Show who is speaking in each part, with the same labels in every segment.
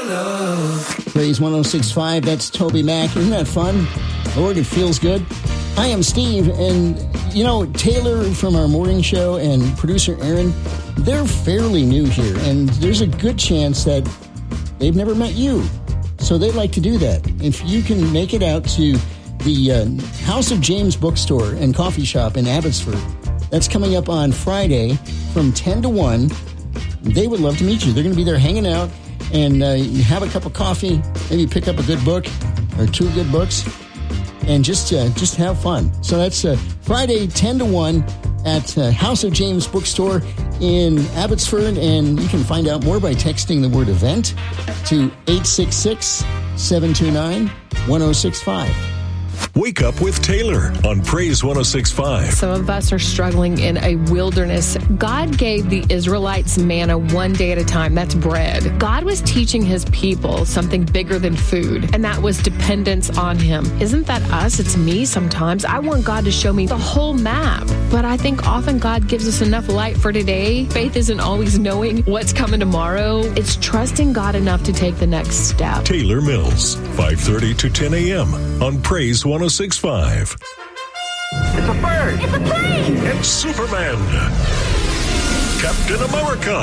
Speaker 1: Praise 106.5, that's Toby Mac. Isn't that fun? Lord, it feels good. I am Steve, and Taylor from our morning show and producer Aaron, they're fairly new here, and there's a good chance that they've never met you. So they'd like to do that. If you can make it out to the House of James bookstore and coffee shop in Abbotsford, that's coming up on Friday from 10 to 1. They would love to meet you. They're going to be there hanging out and have a cup of coffee, maybe pick up a good book or two good books, and just have fun. So that's Friday, 10 to 1 at House of James Bookstore in Abbotsford, and you can find out more by texting the word event to 866-729-1065.
Speaker 2: Wake up with Taylor on Praise 106.5.
Speaker 3: Some of us are struggling in a wilderness. God gave the Israelites manna one day at a time. That's bread. God was teaching his people something bigger than food, and that was dependence on him. Isn't that us? It's me sometimes. I want God to show me the whole map, but I think often God gives us enough light for today. Faith isn't always knowing what's coming tomorrow. It's trusting God enough to take the next step.
Speaker 2: Taylor Mills, 5:30 to 10 a.m. on Praise 106.5.
Speaker 4: It's a bird. It's a plane.
Speaker 2: It's Superman. Captain America.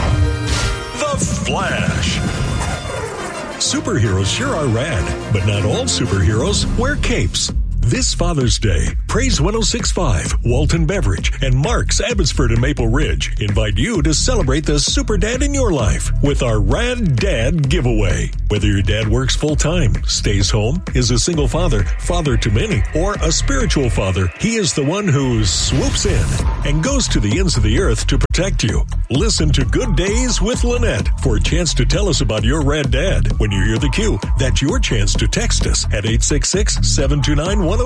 Speaker 2: The Flash. Superheroes sure are rad, but not all superheroes wear capes. This Father's Day, Praise 106.5, Walton Beverage, and Mark's Abbotsford and Maple Ridge invite you to celebrate the super dad in your life with our Rad Dad giveaway. Whether your dad works full-time, stays home, is a single father, father to many, or a spiritual father, he is the one who swoops in and goes to the ends of the earth to protect you. Listen to Good Days with Lynette for a chance to tell us about your Rad Dad. When you hear the cue, that's your chance to text us at 866-729-1065.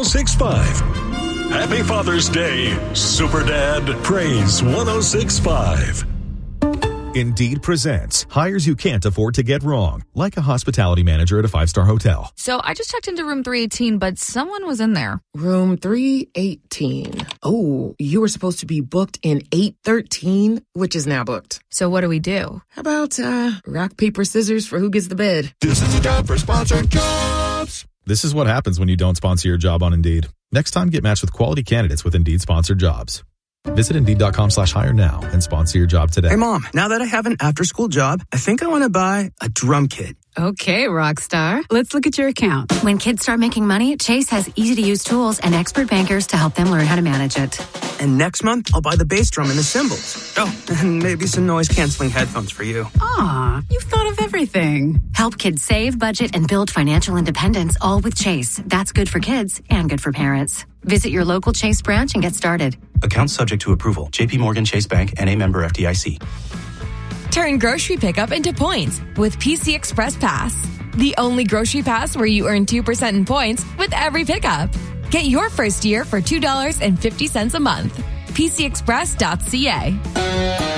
Speaker 2: Happy Father's Day, Super Dad. Praise 106.5.
Speaker 5: Indeed presents hires you can't afford to get wrong, like a hospitality manager at a 5-star hotel.
Speaker 6: So I just checked into room 318, but someone was in there.
Speaker 7: Room 318. Oh, you were supposed to be booked in 813, which is now booked.
Speaker 6: So what do we do?
Speaker 7: How about rock, paper, scissors for who gets the bed?
Speaker 8: This is the time for sponsored jobs.
Speaker 5: This is what happens when you don't sponsor your job on Indeed. Next time, get matched with quality candidates with Indeed sponsored jobs. Visit Indeed.com/hire now and sponsor your job today.
Speaker 9: Hey, Mom, now that I have an after-school job, I think I want to buy a drum kit.
Speaker 10: Okay, Rockstar. Let's look at your account.
Speaker 11: When kids start making money, Chase has easy-to-use tools and expert bankers to help them learn how to manage it.
Speaker 9: And next month, I'll buy the bass drum and the cymbals. Oh, and maybe some noise-canceling headphones for you.
Speaker 10: Aw, you've thought of everything.
Speaker 11: Help kids save, budget, and build financial independence, all with Chase. That's good for kids and good for parents. Visit your local Chase branch and get started.
Speaker 12: Accounts subject to approval. JP Morgan Chase Bank, N.A. member FDIC.
Speaker 13: Turn grocery pickup into points with PC Express Pass. The only grocery pass where you earn 2% in points with every pickup. Get your first year for $2.50 a month. PCExpress.ca.